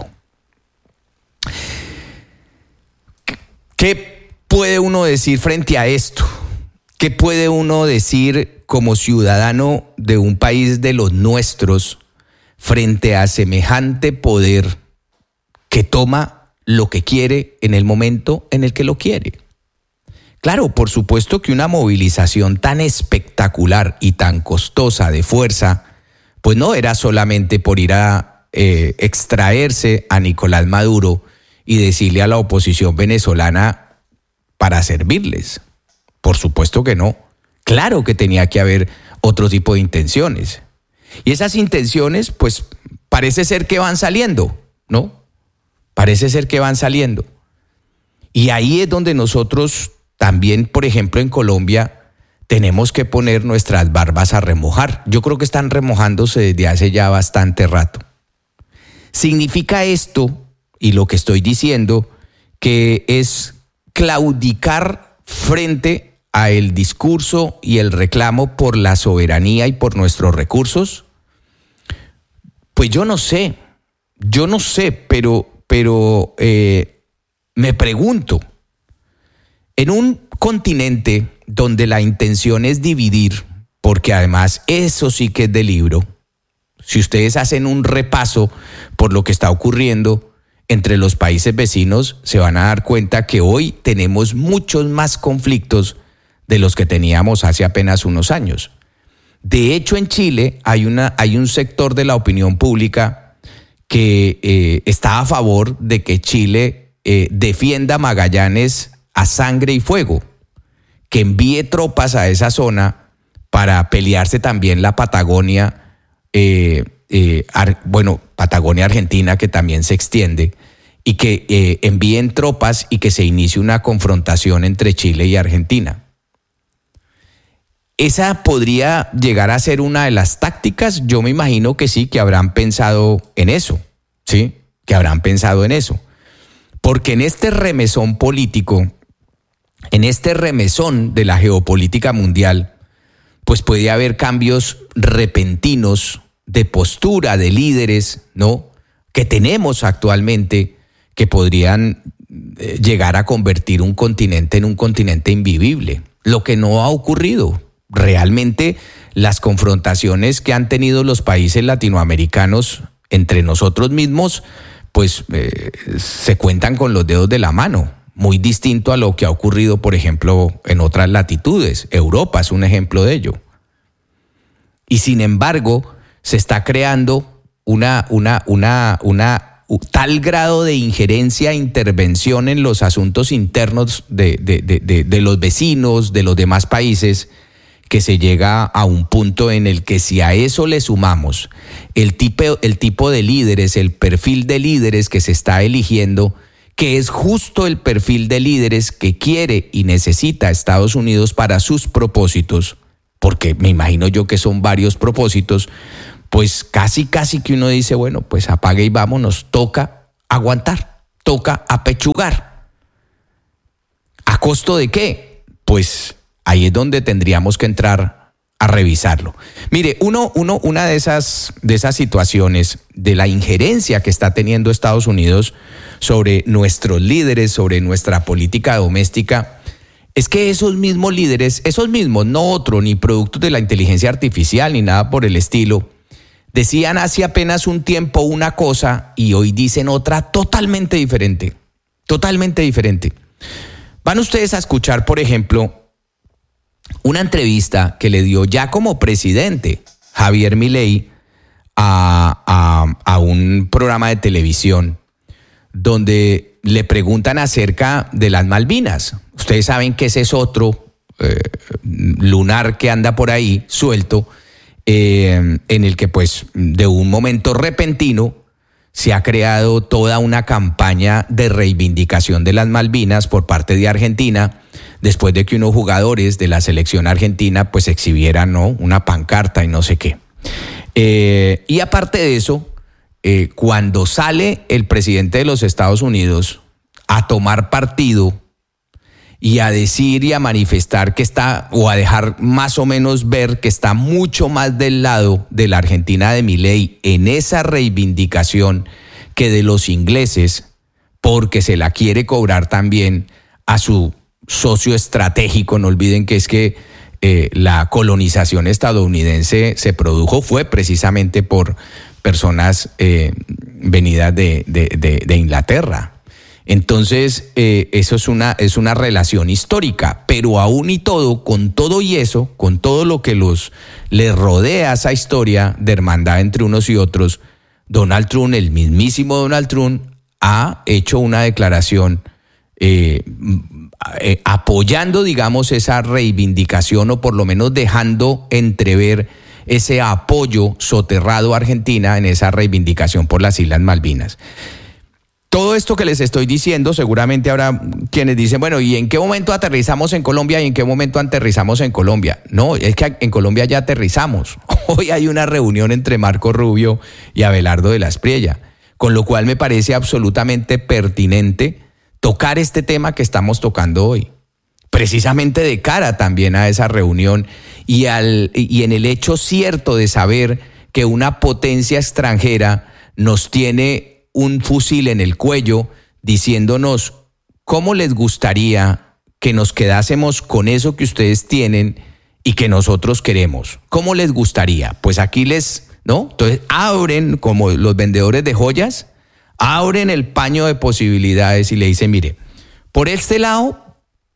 Speaker 3: ¿Qué puede uno decir frente a esto? ¿Qué puede uno decir como ciudadano de un país de los nuestros frente a semejante poder que toma lo que quiere en el momento en el que lo quiere? Claro, por supuesto que una movilización tan espectacular y tan costosa de fuerza, pues no era solamente por ir a eh, extraerse a Nicolás Maduro y decirle a la oposición venezolana para servirles. Por supuesto que no. Claro que tenía que haber otro tipo de intenciones. Y esas intenciones, pues, parece ser que van saliendo, ¿no? Parece ser que van saliendo. Y ahí es donde nosotros también, por ejemplo, en Colombia, tenemos que poner nuestras barbas a remojar. Yo creo que están remojándose desde hace ya bastante rato. Significa esto, y lo que estoy diciendo, que es claudicar frente a el discurso y el reclamo por la soberanía y por nuestros recursos. Pues yo no sé, yo no sé, pero, pero eh, me pregunto, en un continente donde la intención es dividir, porque además eso sí que es de libro, si ustedes hacen un repaso por lo que está ocurriendo entre los países vecinos, se van a dar cuenta que hoy tenemos muchos más conflictos de los que teníamos hace apenas unos años. De hecho, en Chile hay, una, hay un sector de la opinión pública que eh, está a favor de que Chile eh, defienda Magallanes a sangre y fuego, que envíe tropas a esa zona para pelearse también la Patagonia, eh, eh, ar, bueno, Patagonia Argentina, que también se extiende, y que eh, envíen tropas y que se inicie una confrontación entre Chile y Argentina. ¿Esa podría llegar a ser una de las tácticas? Yo me imagino que sí, que habrán pensado en eso, ¿sí? Que habrán pensado en eso. Porque en este remesón político, en este remesón de la geopolítica mundial, pues puede haber cambios repentinos de postura de líderes, ¿no?, que tenemos actualmente, que podrían llegar a convertir un continente en un continente invivible, lo que no ha ocurrido. Realmente las confrontaciones que han tenido los países latinoamericanos entre nosotros mismos, pues eh, se cuentan con los dedos de la mano, muy distinto a lo que ha ocurrido, por ejemplo, en otras latitudes. Europa es un ejemplo de ello. Y sin embargo, se está creando una, una, una, una tal grado de injerencia e intervención en los asuntos internos de, de, de, de, de los vecinos, de los demás países, que se llega a un punto en el que si a eso le sumamos el tipo, el tipo de líderes, el perfil de líderes que se está eligiendo, que es justo el perfil de líderes que quiere y necesita Estados Unidos para sus propósitos, porque me imagino yo que son varios propósitos, pues casi, casi que uno dice, bueno, pues apague y vámonos, toca aguantar, toca apechugar. ¿A costo de qué? Pues ahí es donde tendríamos que entrar a revisarlo. Mire, uno, uno, una de esas, de esas situaciones de la injerencia que está teniendo Estados Unidos sobre nuestros líderes, sobre nuestra política doméstica, es que esos mismos líderes, esos mismos, no otro, ni productos de la inteligencia artificial, ni nada por el estilo, decían hace apenas un tiempo una cosa y hoy dicen otra totalmente diferente, totalmente diferente. Van ustedes a escuchar, por ejemplo, una entrevista que le dio ya como presidente Javier Milei a, a, a un programa de televisión donde le preguntan acerca de las Malvinas. Ustedes saben que ese es otro eh, lunar que anda por ahí suelto, eh, en el que pues de un momento repentino se ha creado toda una campaña de reivindicación de las Malvinas por parte de Argentina, después de que unos jugadores de la selección argentina pues exhibieran, ¿no?, una pancarta y no sé qué. Eh, y aparte de eso, eh, cuando sale el presidente de los Estados Unidos a tomar partido y a decir y a manifestar que está, o a dejar más o menos ver que está mucho más del lado de la Argentina de Milei en esa reivindicación que de los ingleses, porque se la quiere cobrar también a su socio estratégico. No olviden que es que eh, la colonización estadounidense se produjo, fue precisamente por personas eh, venidas de, de, de, de Inglaterra. Entonces, eh, eso es una, es una relación histórica, pero aún y todo, con todo y eso, con todo lo que los les rodea esa historia de hermandad entre unos y otros, Donald Trump, el mismísimo Donald Trump, ha hecho una declaración eh, eh, apoyando, digamos, esa reivindicación, o por lo menos dejando entrever ese apoyo soterrado a Argentina en esa reivindicación por las Islas Malvinas. Todo esto que les estoy diciendo, seguramente habrá quienes dicen, bueno, ¿y en qué momento aterrizamos en Colombia y en qué momento aterrizamos en Colombia? No, es que en Colombia ya aterrizamos. Hoy hay una reunión entre Marco Rubio y Abelardo de la Espriella, con lo cual me parece absolutamente pertinente tocar este tema que estamos tocando hoy, precisamente de cara también a esa reunión y, al, y en el hecho cierto de saber que una potencia extranjera nos tiene un fusil en el cuello diciéndonos cómo les gustaría que nos quedásemos con eso que ustedes tienen y que nosotros queremos. ¿Cómo les gustaría? Pues aquí les, ¿no? Entonces abren, como los vendedores de joyas, abren el paño de posibilidades y le dicen, mire, por este lado,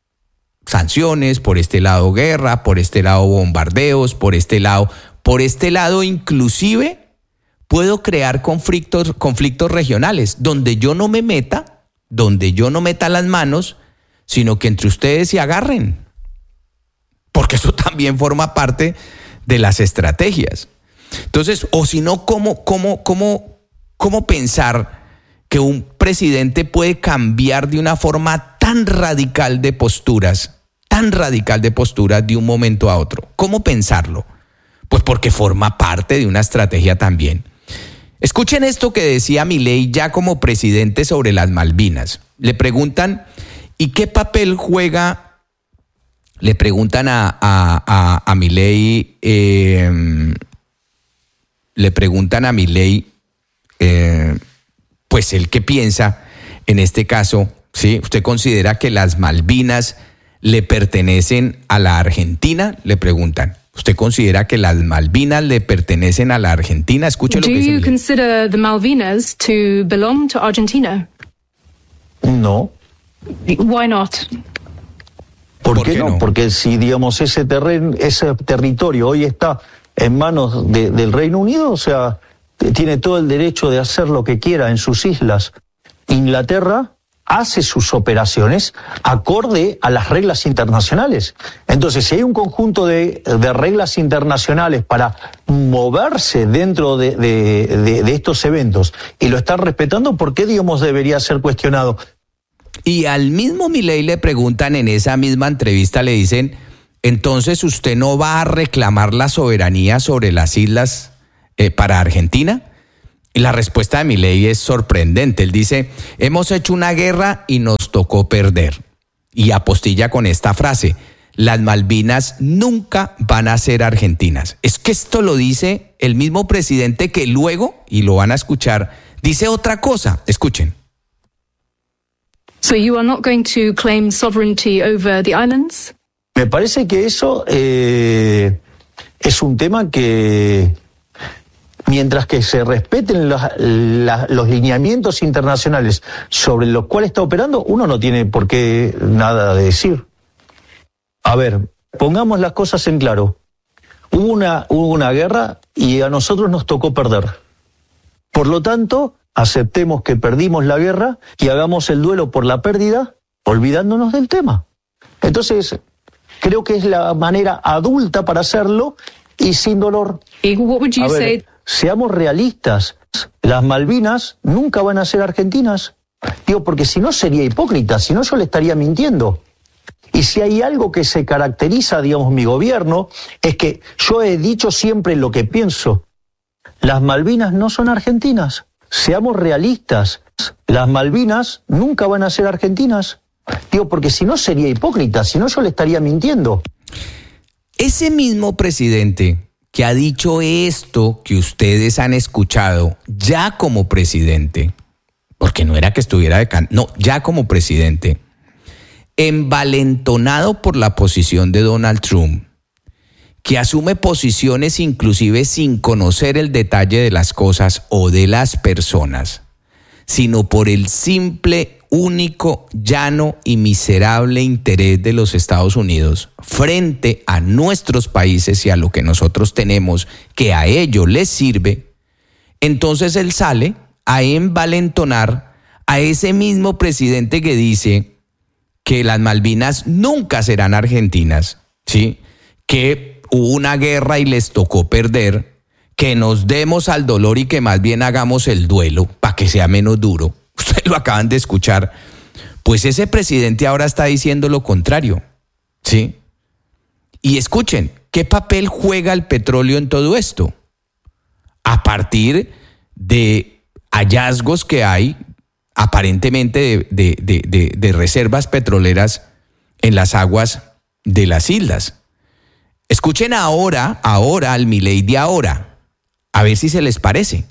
Speaker 3: sanciones, por este lado, guerra, por este lado, bombardeos, por este lado, por este lado, inclusive, puedo crear conflictos, conflictos regionales, donde yo no me meta, donde yo no meta las manos, sino que entre ustedes se agarren. Porque eso también forma parte de las estrategias. Entonces, o si no, ¿cómo, cómo, cómo, cómo pensar que un presidente puede cambiar de una forma tan radical de posturas, tan radical de posturas de un momento a otro? ¿Cómo pensarlo? Pues porque forma parte de una estrategia también. Escuchen esto que decía Milei ya como presidente sobre las Malvinas. Le preguntan, ¿y qué papel juega? Le preguntan a, a, a, a Milei, eh, le preguntan a Milei, eh, pues él qué piensa en este caso, ¿sí? ¿Usted considera que las Malvinas le pertenecen a la Argentina? Le preguntan. ¿Usted considera que las Malvinas le pertenecen a la Argentina? Escuche lo que dice.
Speaker 5: Do you consider the Malvinas to belong to Argentina?
Speaker 6: No.
Speaker 5: Why not?
Speaker 6: ¿Por,
Speaker 3: ¿Por
Speaker 6: qué,
Speaker 3: qué
Speaker 6: no?
Speaker 3: no?
Speaker 6: Porque si, digamos, ese terreno, ese territorio hoy está en manos de, del Reino Unido, o sea, tiene todo el derecho de hacer lo que quiera en sus islas. Inglaterra hace sus operaciones acorde a las reglas internacionales. Entonces, si hay un conjunto de, de reglas internacionales para moverse dentro de, de, de, de estos eventos y lo están respetando, ¿por qué, digamos, debería ser cuestionado?
Speaker 3: Y al mismo Milei le preguntan en esa misma entrevista, le dicen, entonces usted no va a reclamar la soberanía sobre las islas eh, para Argentina. Y la respuesta de Milei es sorprendente. Él dice, hemos hecho una guerra y nos tocó perder. Y apostilla con esta frase, las Malvinas nunca van a ser argentinas. Es que esto lo dice el mismo presidente que luego, y lo van a escuchar, dice otra cosa. Escuchen.
Speaker 5: So you are not going to claim sovereignty over the islands?
Speaker 6: Me parece que eso eh, es un tema que, mientras que se respeten los, la, los lineamientos internacionales sobre los cuales está operando, uno no tiene por qué nada de decir. A ver, pongamos las cosas en claro. Hubo una, hubo una guerra y a nosotros nos tocó perder. Por lo tanto, aceptemos que perdimos la guerra y hagamos el duelo por la pérdida, olvidándonos del tema. Entonces, creo que es la manera adulta para hacerlo y sin dolor.
Speaker 5: What would you
Speaker 6: a ver,
Speaker 5: say?
Speaker 6: Seamos realistas. Las Malvinas nunca van a ser argentinas. Digo, porque si no sería hipócrita, si no yo le estaría mintiendo. Y si hay algo que se caracteriza, digamos, mi gobierno, es que yo he dicho siempre lo que pienso. Las Malvinas no son argentinas. Seamos realistas. Las Malvinas nunca van a ser argentinas. Digo, porque si no sería hipócrita, si no yo le estaría mintiendo.
Speaker 3: Ese mismo presidente que ha dicho esto que ustedes han escuchado ya como presidente, porque no era que estuviera de can... no, ya como presidente, envalentonado por la posición de Donald Trump, que asume posiciones inclusive sin conocer el detalle de las cosas o de las personas, sino por el simple, único, llano y miserable interés de los Estados Unidos frente a nuestros países y a lo que nosotros tenemos, que a ellos les sirve, entonces él sale a envalentonar a ese mismo presidente que dice que las Malvinas nunca serán argentinas, ¿sí? Que hubo una guerra y les tocó perder, que nos demos al dolor y que más bien hagamos el duelo para que sea menos duro. Ustedes lo acaban de escuchar. Pues ese presidente ahora está diciendo lo contrario, ¿sí? Y escuchen, ¿qué papel juega el petróleo en todo esto? A partir de hallazgos que hay, aparentemente de, de, de, de, de reservas petroleras en las aguas de las islas. Escuchen ahora, ahora al Milei de ahora, a ver si se les parece.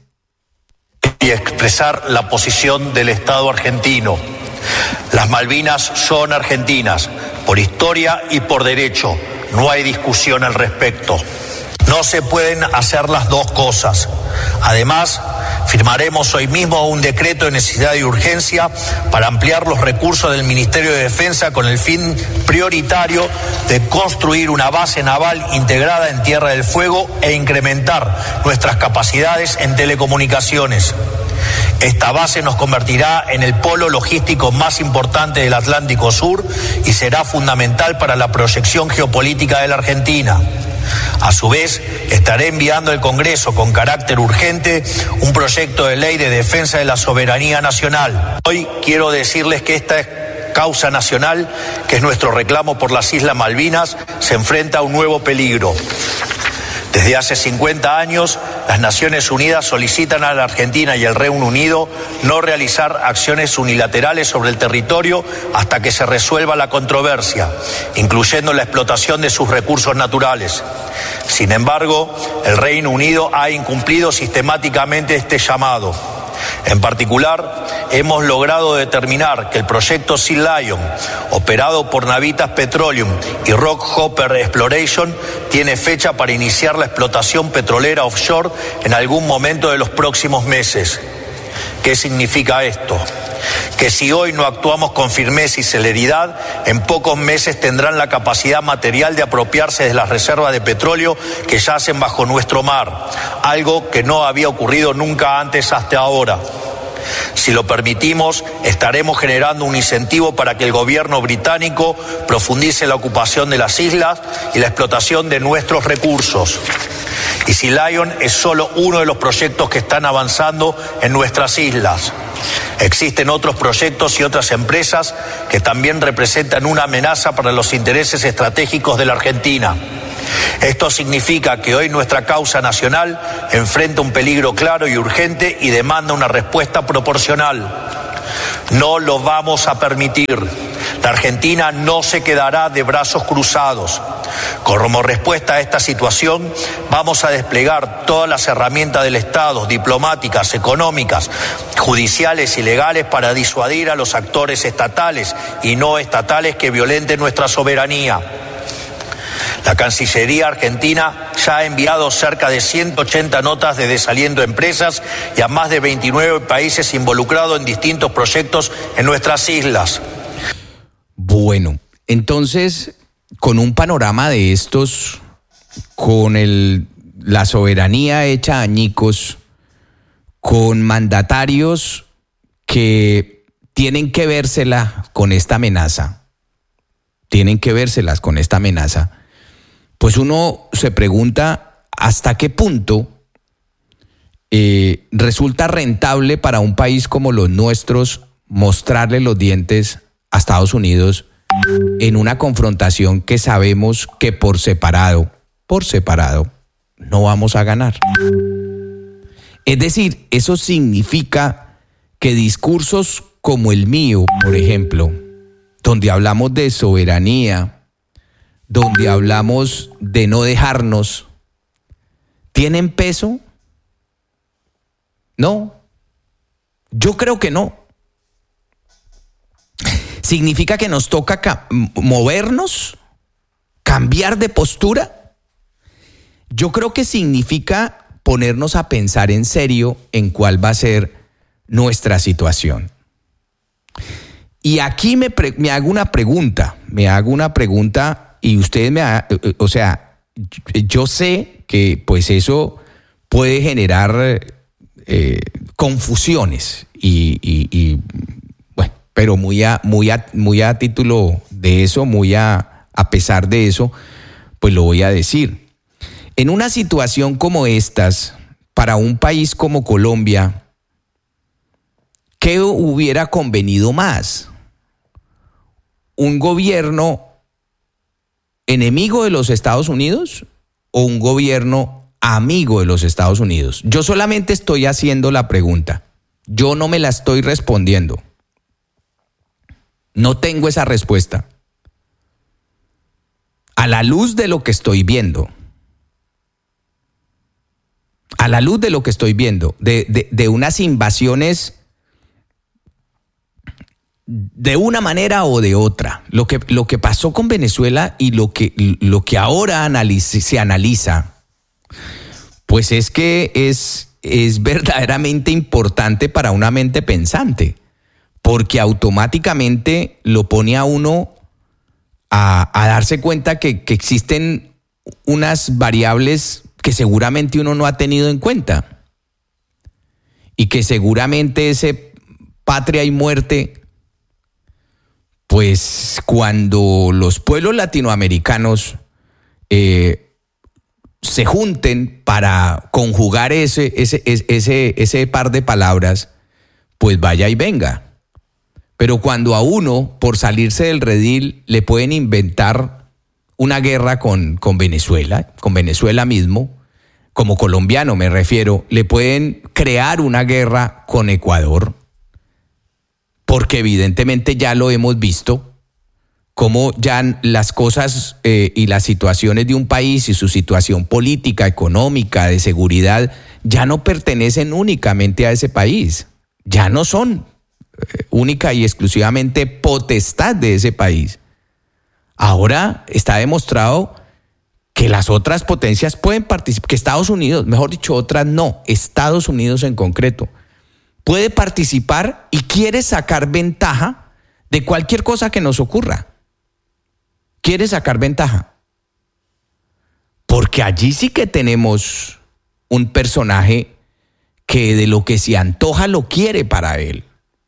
Speaker 7: Y expresar la posición del Estado argentino. Las Malvinas son argentinas, por historia y por derecho. No hay discusión al respecto. No se pueden hacer las dos cosas. Además, firmaremos hoy mismo un decreto de necesidad y urgencia para ampliar los recursos del Ministerio de Defensa con el fin prioritario de construir una base naval integrada en Tierra del Fuego e incrementar nuestras capacidades en telecomunicaciones. Esta base nos convertirá en el polo logístico más importante del Atlántico Sur y será fundamental para la proyección geopolítica de la Argentina. A su vez, estaré enviando al Congreso con carácter urgente un proyecto de ley de defensa de la soberanía nacional. Hoy quiero decirles que esta causa nacional, que es nuestro reclamo por las Islas Malvinas, se enfrenta a un nuevo peligro. Desde hace cincuenta años, las Naciones Unidas solicitan a la Argentina y al Reino Unido no realizar acciones unilaterales sobre el territorio hasta que se resuelva la controversia, incluyendo la explotación de sus recursos naturales. Sin embargo, el Reino Unido ha incumplido sistemáticamente este llamado. En particular, hemos logrado determinar que el proyecto Sea Lion, operado por Navitas Petroleum y Rockhopper Exploration, tiene fecha para iniciar la explotación petrolera offshore en algún momento de los próximos meses. ¿Qué significa esto? Que si hoy no actuamos con firmeza y celeridad, en pocos meses tendrán la capacidad material de apropiarse de las reservas de petróleo que yacen bajo nuestro mar, algo que no había ocurrido nunca antes hasta ahora. Si lo permitimos, estaremos generando un incentivo para que el gobierno británico profundice la ocupación de las islas y la explotación de nuestros recursos. Y Sea Lion es solo uno de los proyectos que están avanzando en nuestras islas. Existen otros proyectos y otras empresas que también representan una amenaza para los intereses estratégicos de la Argentina. Esto significa que hoy nuestra causa nacional enfrenta un peligro claro y urgente y demanda una respuesta proporcional. No lo vamos a permitir. La Argentina no se quedará de brazos cruzados. Como respuesta a esta situación, vamos a desplegar todas las herramientas del Estado, diplomáticas, económicas, judiciales y legales, para disuadir a los actores estatales y no estatales que violenten nuestra soberanía. La Cancillería argentina ya ha enviado cerca de ciento ochenta notas de desaliento a empresas y a más de veintinueve países involucrados en distintos proyectos en nuestras islas.
Speaker 3: Bueno, entonces, con un panorama de estos, con el, la soberanía hecha añicos, con mandatarios que tienen que vérsela con esta amenaza, tienen que vérselas con esta amenaza, pues uno se pregunta hasta qué punto eh, resulta rentable para un país como los nuestros mostrarle los dientes a Estados Unidos en una confrontación que sabemos que por separado, por separado, no vamos a ganar. Es decir, eso significa que discursos como el mío, por ejemplo, donde hablamos de soberanía, donde hablamos de no dejarnos, ¿tienen peso? No, yo creo que no. ¿Significa que nos toca ca- movernos? ¿Cambiar de postura? Yo creo que significa ponernos a pensar en serio en cuál va a ser nuestra situación. Y aquí me, pre- me hago una pregunta, me hago una pregunta y ustedes me, ha, o sea, yo sé que pues eso puede generar eh, confusiones y, y, y bueno, pero muy a, muy a, muy a título de eso, muy a, a pesar de eso, pues lo voy a decir. En una situación como estas, para un país como Colombia, ¿qué hubiera convenido más? ¿Un gobierno enemigo de los Estados Unidos o un gobierno amigo de los Estados Unidos? Yo solamente estoy haciendo la pregunta. Yo no me la estoy respondiendo. No tengo esa respuesta. A la luz de lo que estoy viendo, a la luz de lo que estoy viendo, de, de, de unas invasiones de una manera o de otra, lo que, lo que pasó con Venezuela y lo que, lo que ahora analice, se analiza, pues es que es, es verdaderamente importante para una mente pensante, porque automáticamente lo pone a uno a, a darse cuenta que, que existen unas variables que seguramente uno no ha tenido en cuenta y que seguramente ese patria y muerte, pues cuando los pueblos latinoamericanos eh, se junten para conjugar ese, ese, ese, ese par de palabras, pues vaya y venga. Pero cuando a uno, por salirse del redil, le pueden inventar una guerra con, con Venezuela, con Venezuela mismo, como colombiano me refiero, le pueden crear una guerra con Ecuador, porque evidentemente ya lo hemos visto, cómo ya las cosas eh, y las situaciones de un país y su situación política, económica, de seguridad, ya no pertenecen únicamente a ese país, ya no son eh, única y exclusivamente potestad de ese país. Ahora está demostrado que las otras potencias pueden participar, que Estados Unidos, mejor dicho, otras no, Estados Unidos en concreto, puede participar y quiere sacar ventaja de cualquier cosa que nos ocurra. Quiere sacar ventaja. Porque allí sí que tenemos un personaje que de lo que se antoja lo quiere para él.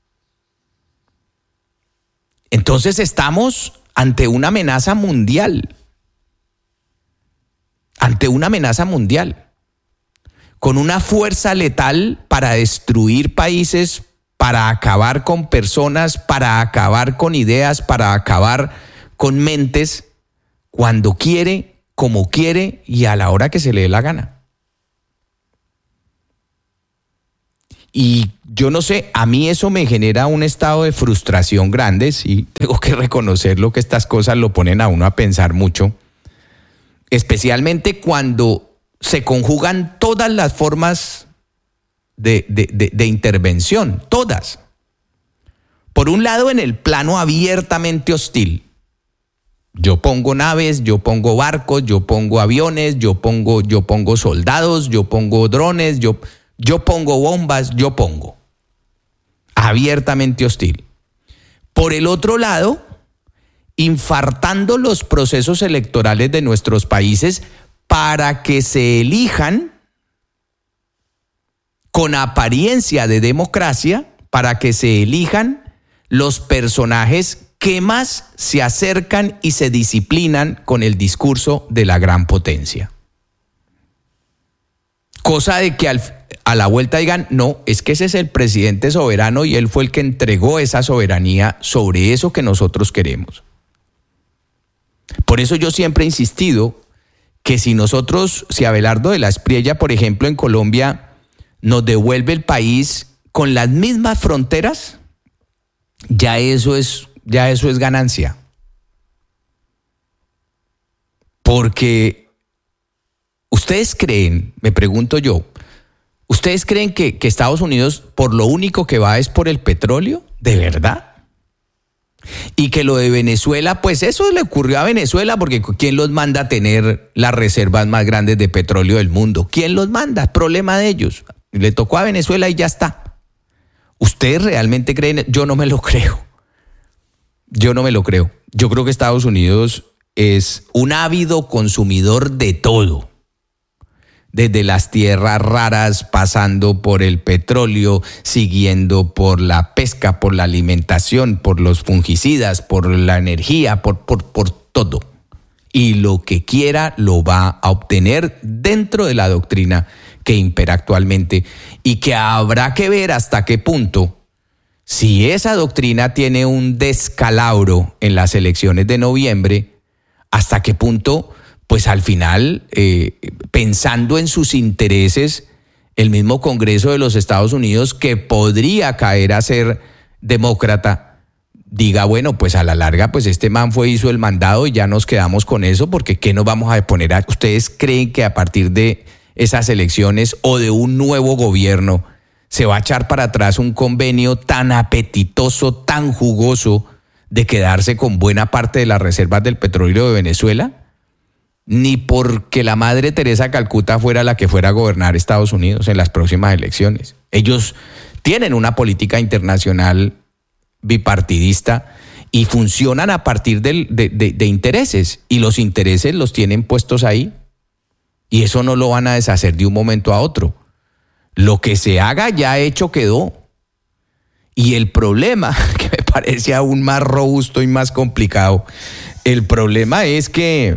Speaker 3: Entonces estamos ante una amenaza mundial. Ante una amenaza mundial. Con una fuerza letal para destruir países, para acabar con personas, para acabar con ideas, para acabar con mentes, cuando quiere, como quiere y a la hora que se le dé la gana. Y yo no sé, a mí eso me genera un estado de frustración grande, sí, tengo que reconocerlo, que estas cosas lo ponen a uno a pensar mucho, especialmente cuando se conjugan todas las formas de, de, de, de intervención, todas. Por un lado, en el plano abiertamente hostil. Yo pongo naves, yo pongo barcos, yo pongo aviones, yo pongo, yo pongo soldados, yo pongo drones, yo... Yo pongo bombas, yo pongo. Abiertamente hostil. Por el otro lado, infartando los procesos electorales de nuestros países para que se elijan con apariencia de democracia, para que se elijan los personajes que más se acercan y se disciplinan con el discurso de la gran potencia. Cosa de que al, a la vuelta digan, no, es que ese es el presidente soberano y él fue el que entregó esa soberanía sobre eso que nosotros queremos. Por eso yo siempre he insistido que si nosotros, si Abelardo de la Espriella, por ejemplo, en Colombia, nos devuelve el país con las mismas fronteras, ya eso es, ya eso es ganancia. Porque ¿ustedes creen, me pregunto yo, ¿ustedes creen que, que Estados Unidos por lo único que va es por el petróleo? ¿De verdad? Y que lo de Venezuela, pues eso le ocurrió a Venezuela porque ¿quién los manda a tener las reservas más grandes de petróleo del mundo? ¿Quién los manda? Problema de ellos. Le tocó a Venezuela y ya está. ¿Ustedes realmente creen? Yo no me lo creo. Yo no me lo creo. Yo creo que Estados Unidos es un ávido consumidor de todo. Desde las tierras raras, pasando por el petróleo, siguiendo por la pesca, por la alimentación, por los fungicidas, por la energía, por, por, por todo. Y lo que quiera lo va a obtener dentro de la doctrina que impera actualmente y que habrá que ver hasta qué punto, si esa doctrina tiene un descalabro en las elecciones de noviembre, hasta qué punto, pues al final, eh, pensando en sus intereses, el mismo Congreso de los Estados Unidos, que podría caer a ser demócrata, diga, bueno, pues a la larga, pues este man fue, hizo el mandado y ya nos quedamos con eso, porque ¿qué nos vamos a poner a...? ¿Ustedes creen que a partir de esas elecciones o de un nuevo gobierno se va a echar para atrás un convenio tan apetitoso, tan jugoso, de quedarse con buena parte de las reservas del petróleo de Venezuela? Ni porque la madre Teresa de Calcuta fuera la que fuera a gobernar Estados Unidos en las próximas elecciones. Ellos tienen una política internacional bipartidista y funcionan a partir de, de, de, de intereses, y los intereses los tienen puestos ahí, y eso no lo van a deshacer de un momento a otro. Lo que se haga ya hecho quedó. Y el problema, que me parece aún más robusto y más complicado, el problema es que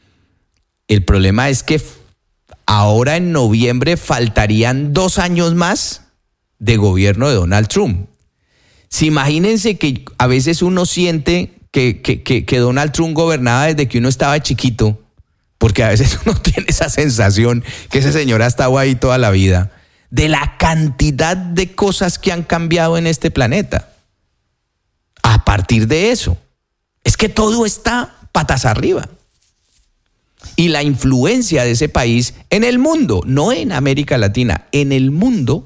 Speaker 3: El problema es que ahora en noviembre faltarían dos años más de gobierno de Donald Trump. Si imagínense que a veces uno siente que, que, que, que Donald Trump gobernaba desde que uno estaba chiquito, porque a veces uno tiene esa sensación que ese señor ha estado ahí toda la vida, de la cantidad de cosas que han cambiado en este planeta. A partir de eso, es que todo está patas arriba. Y la influencia de ese país en el mundo, no en América Latina, en el mundo,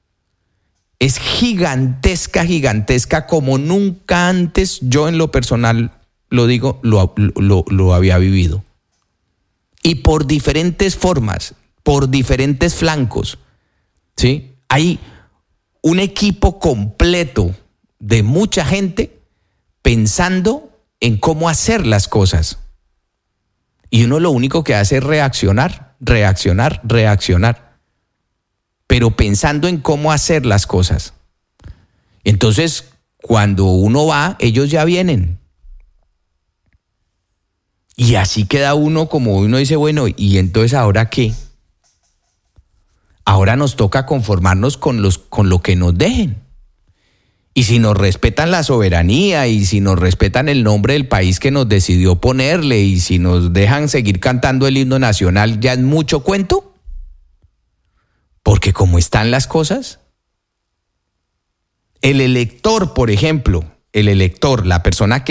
Speaker 3: es gigantesca, gigantesca, como nunca antes, yo en lo personal, lo digo, lo, lo, lo había vivido. Y por diferentes formas, por diferentes flancos, ¿sí? Hay un equipo completo de mucha gente pensando en cómo hacer las cosas. Y uno lo único que hace es reaccionar, reaccionar, reaccionar. Pero pensando en cómo hacer las cosas. Entonces, cuando uno va, ellos ya vienen. Y así queda uno, como uno dice, bueno, ¿y entonces ahora qué? Ahora nos toca conformarnos con, los, con lo que nos dejen. Y si nos respetan la soberanía y si nos respetan el nombre del país que nos decidió ponerle y si nos dejan seguir cantando el himno nacional, ¿ya es mucho cuento? Porque como están las cosas, el elector, por ejemplo, el elector, la persona que